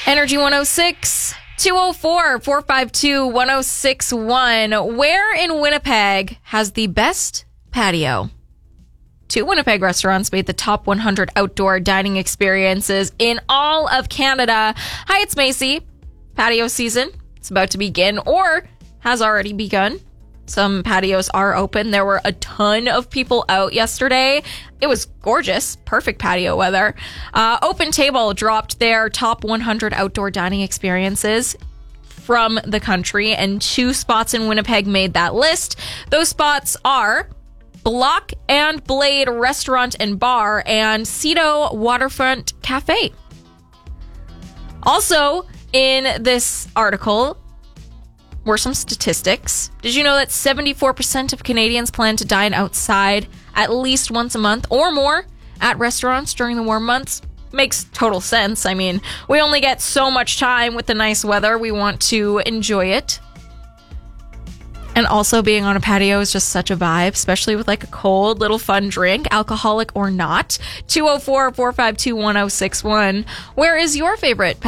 Energy 106, 204-452-1061. Where in Winnipeg has the best patio? 2 Winnipeg restaurants made the top 100 outdoor dining experiences in all of Canada. Hi, it's Macy. Patio season. It's about to begin or has already begun. Some patios are open. There were a ton of people out yesterday. It was gorgeous. Perfect patio weather. Open Table dropped their top 100 outdoor dining experiences from the country, and 2 spots in Winnipeg made that list. Those spots are Block and Blade Restaurant and Bar and Cito Waterfront Cafe. Also, in this article were some statistics. Did you know that 74% of Canadians plan to dine outside at least once a month or more at restaurants during the warm months? Makes total sense. I mean, we only get so much time with the nice weather. We want to enjoy it. And also being on a patio is just such a vibe, especially with like a cold little fun drink, alcoholic or not. 204-452-1061. Where is your favorite